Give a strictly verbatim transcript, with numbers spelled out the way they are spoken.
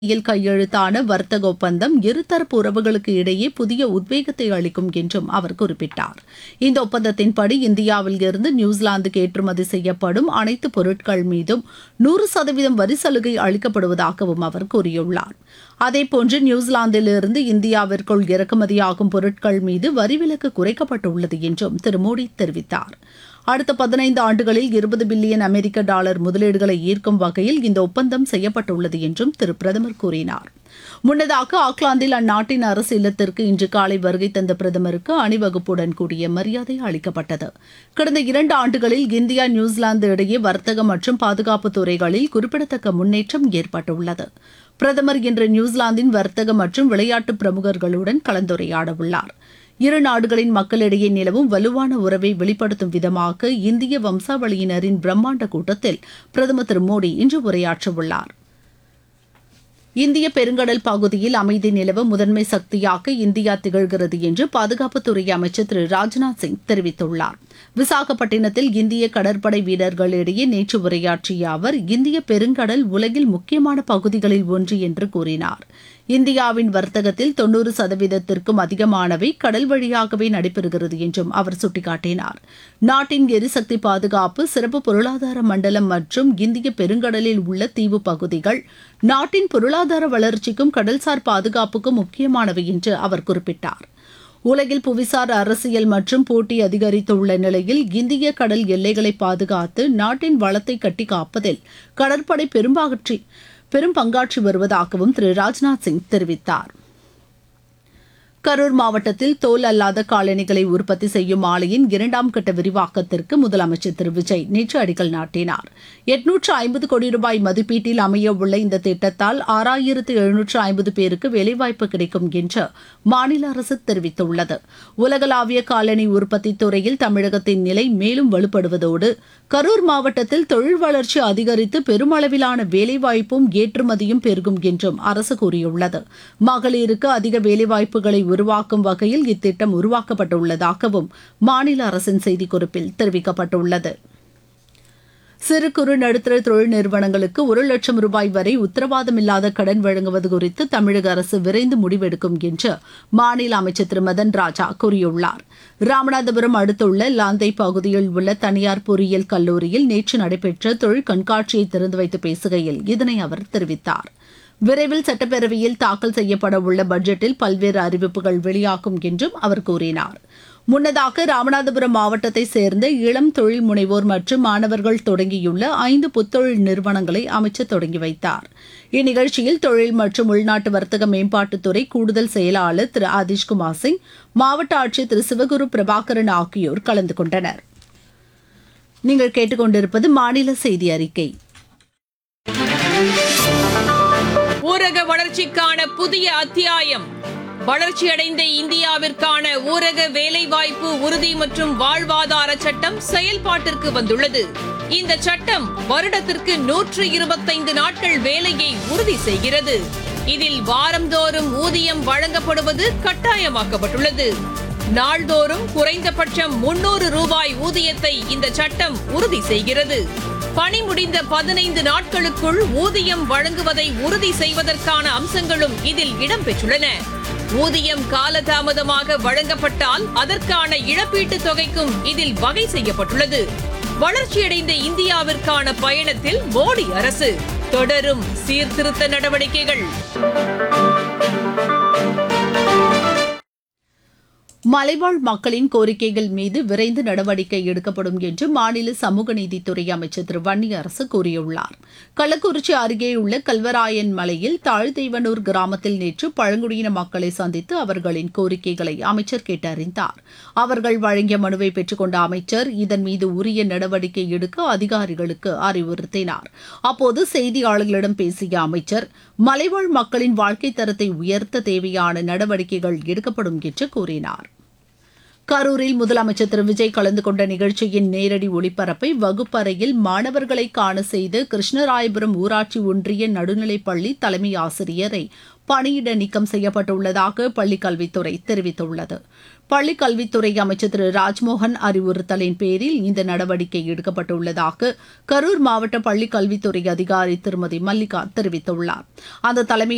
இல் கையெழுத்தான வர்த்தக ஒப்பந்தம் இருதரப்பு உறவுகளுக்கு இடையே புதிய உத்வேகத்தை அளிக்கும் என்றும் அவர் குறிப்பிட்டார். இந்த ஒப்பந்தத்தின்படி இந்தியாவில் இருந்து நியூசிலாந்துக்கு ஏற்றுமதி செய்யப்படும் அனைத்து பொருட்கள் மீதும் நூறு சதவீதம் வரி சலுகை அளிக்கப்படுவதாகவும் அவர் கூறியுள்ளார். அதேபோன்று நியூசிலாந்திலிருந்து இந்தியாவிற்குள் இறக்குமதியாகும் பொருட்கள் மீது வரி விலக்கு குறைக்கப்பட்டுள்ளது என்றும் திரு மோடி தெரிவித்தார். அடுத்த பதினைந்து ஆண்டுகளில் இருபது பில்லியன் அமெரிக்க டாலர் முதலீடுகளை ஈர்க்கும் வகையில் இந்த ஒப்பந்தம் செய்யப்பட்டுள்ளது என்றும் திரு பிரதமர் கூறினார். முன்னதாக ஆக்லாந்தில் அந்நாட்டின் அரசு இல்லத்திற்கு இன்று காலை வருகை தந்த பிரதமருக்கு அணிவகுப்புடன் கூடிய மரியாதை அளிக்கப்பட்டது. கடந்த இரண்டு ஆண்டுகளில் இந்தியா நியூசிலாந்து இடையே வர்த்தகம் மற்றும் பாதுகாப்பு துறைகளில் குறிப்பிடத்தக்க முன்னேற்றம் ஏற்பட்டுள்ளது. பிரதமர் இன்று நியூசிலாந்தின் வர்த்தக மற்றும் விளையாட்டு பிரமுகர்களுடன் கலந்துரையாடவுள்ளார். இரு நாடுகளின் மக்களிடையே நிலவும் வலுவான உறவை வெளிப்படுத்தும் விதமாக இந்திய வம்சாவளியினரின் பிரம்மாண்ட கூட்டத்தில் பிரதமர் திரு மோடி இன்று உரையாற்றவுள்ளார். இந்திய பெருங்கடல் பகுதியில் அமைதி நிலவ முதன்மை சக்தியாக இந்தியா திகழ்கிறது என்று பாதுகாப்புத்துறை அமைச்சர் திரு ராஜ்நாத் சிங் தெரிவித்துள்ளார். விசாகப்பட்டினத்தில் இந்திய கடற்படை வீரர்களிடையே நேற்று உரையாற்றிய அவர் இந்திய பெருங்கடல் உலகில் முக்கியமான பகுதிகளில் ஒன்று என்று கூறினார். இந்தியாவின் வர்த்தகத்தில் தொன்னூறு சதவீதத்திற்கும் அதிகமானவை கடல் வழியாகவே நடைபெறுகிறது என்றும் அவர் சுட்டிக்காட்டினார். நாட்டின் எரிசக்தி பாதுகாப்பு, சிறப்பு பொருளாதார மண்டலம் மற்றும் இந்திய பெருங்கடலில் உள்ள தீவு பகுதிகள் நாட்டின் பொருளாதார வளர்ச்சிக்கும் கடல்சார் பாதுகாப்புக்கும் முக்கியமானவை என்று அவர் குறிப்பிட்டார். உலகில் புவிசார் அரசியல் மற்றும் போட்டி அதிகரித்துள்ள நிலையில் இந்திய கடல் எல்லைகளை பாதுகாத்து நாட்டின் வளத்தை கட்டி காப்பதில் கடற்படை பெரும்பாற்றி பெரும் பங்காற்றி வருவதாகவும் திரு ராஜ்நாத் சிங் தெரிவித்தார். கரூர் மாவட்டத்தில் தோல் அல்லாத காலணிகளை உற்பத்தி செய்யும் ஆலையின் இரண்டாம் கட்ட விரிவாக்கத்திற்கு முதலமைச்சர் திரு விஜய் நேற்று அடிக்கல் நாட்டினார். எட்நூற்று ஐம்பது கோடி ரூபாய் மதிப்பீட்டில் அமைய உள்ள இந்த திட்டத்தால் ஆறாயிரத்து எழுநூற்று ஐம்பது பேருக்கு வேலைவாய்ப்பு கிடைக்கும் என்று மாநில அரசு தெரிவித்துள்ளது. உலகளாவிய காலணி உற்பத்தி துறையில் தமிழகத்தின் நிலை மேலும் வலுப்படுவதோடு கரூர் மாவட்டத்தில் தொழில் வளர்ச்சி அதிகரித்து பெருமளவிலான வேலைவாய்ப்பும் ஏற்றுமதியும் பெருகும் என்றும் அரசு கூறியுள்ளது. மகளிருக்கு அதிக வேலைவாய்ப்புகளை உருவாக்கும் வகையில் இத்திட்டம் உருவாக்கப்பட்டுள்ளதாகவும் மாநில அரசின் செய்திக்குறிப்பில் தெரிவிக்கப்பட்டுள்ளது. சிறு குறு நடுத்தர தொழில் நிறுவனங்களுக்கு ஒரு லட்சம் ரூபாய் வரை உத்தரவாதமில்லாத கடன் வழங்குவது குறித்து தமிழக அரசு விரைந்து முடிவெடுக்கும் என்று மாநில அமைச்சர் திரு மதன் ராஜா கூறியுள்ளார். ராமநாதபுரம் அடுத்துள்ள லாந்தை பகுதியில் உள்ள தனியார் பொறியியல் கல்லூரியில் நேற்று நடைபெற்ற தொழில் கண்காட்சியை திறந்து வைத்து பேசுகையில் இதனை அவர் தெரிவித்தார். விரைவில் சட்டப்பேரவையில் தாக்கல் செய்யப்பட உள்ள பட்ஜெட்டில் பல்வேறு அறிவிப்புகள் வெளியாகும் என்றும் அவர் கூறினார். முன்னதாக ராமநாதபுரம் மாவட்டத்தை சேர்ந்த இளம் தொழில் முனைவோர் மற்றும் மாணவர்கள் தொடங்கியுள்ள ஐந்து புத்தொழில் நிறுவனங்களை அமைச்சர் தொடங்கி வைத்தார். இந்நிகழ்ச்சியில் தொழில் மற்றும் உள்நாட்டு வர்த்தக மேம்பாட்டுத்துறை கூடுதல் செயலாளர் திரு ஆதிஷ்குமார் சிங், மாவட்ட ஆட்சியர் திரு சிவகுரு பிரபாகரன் ஆகியோர் கலந்து கொண்டனர். நீங்கள் கேட்டுக்கொண்டிருப்பது மாநில செய்தி அறிக்கை. ஊரக வளர்ச்சிக்கான புதிய அத்தியாயம். வளர்ச்சியடைந்த இந்தியாவிற்கான ஊரக வேலைவாய்ப்பு உறுதி மற்றும் வாழ்வாதார சட்டம் செயல்பாட்டிற்கு வந்துள்ளது. இந்த சட்டம் வருடத்திற்கு நூற்று இருபத்தைந்து நாட்கள் வேலையை உறுதி செய்கிறது. இதில் வாரந்தோறும் ஊதியம் வழங்கப்படுவது கட்டாயமாக்கப்பட்டுள்ளது. நாள்தோறும் குறைந்தபட்சம் முன்னூறு ரூபாய் ஊதியத்தை இந்த சட்டம் உறுதி செய்கிறது. பணி முடிந்த பதினைந்து நாட்களுக்குள் ஊதியம் வழங்குவதை உறுதி செய்வதற்கான அம்சங்களும் இதில் இடம்பெற்றுள்ளன. ஊதியம் காலதாமதமாக வழங்கப்பட்டால் அதற்கான இழப்பீட்டுத் தொகைக்கும் இதில் வகை செய்யப்பட்டுள்ளது. வளர்ச்சியடைந்த இந்தியாவிற்கான பயணத்தில் மோடி அரசு தொடரும் சீர்திருத்த நடவடிக்கைகள். மலைவாழ் மக்களின் கோரிக்கைகள் மீது விரைந்து நடவடிக்கை எடுக்கப்படும் என்று மாநில சமூக நீதித்துறை அமைச்சர் திரு வன்னியரசு கூறியுள்ளார். கள்ளக்குறிச்சி அருகேயுள்ள கல்வராயன் மலையில் தாழ்தெய்வனூர் கிராமத்தில் நேற்று பழங்குடியின மக்களை சந்தித்து அவர்களின் கோரிக்கைகளை அமைச்சர் கேட்டறிந்தார். அவர்கள் வழங்கிய மனுவை பெற்றுக்கொண்ட அமைச்சர் இதன் மீது உரிய நடவடிக்கை எடுக்க அதிகாரிகளுக்கு அறிவுறுத்தினார். அப்போது செய்தியாளர்களிடம் பேசிய அமைச்சர் மலைவாழ் மக்களின் வாழ்க்கை தரத்தை உயர்த்த தேவையான நடவடிக்கைகள் எடுக்கப்படும் என்று கூறினார். கரூரில் முதலமைச்சர் திரு விஜய் கலந்து கொண்ட நிகழ்ச்சியின் நேரடி ஒளிபரப்பை வகுப்பறையில் மாணவர்களை காண செய்த கிருஷ்ணராயபுரம் ஊராட்சி ஒன்றிய நடுநிலைப்பள்ளி தலைமை ஆசிரியரை பணியிட நீக்கம் செய்யப்பட்டுள்ளதாக பள்ளிக் கல்வித்துறை தெரிவித்துள்ளது. பள்ளிக் கல்வித்துறை அமைச்சர் திரு ராஜ்மோகன் அறிவுறுத்தலின் பேரில் இந்த நடவடிக்கை எடுக்கப்பட்டுள்ளதாக கரூர் மாவட்ட பள்ளிக் கல்வித்துறை அதிகாரி திருமதி மல்லிகா தெரிவித்துள்ளார். அந்த தலைமை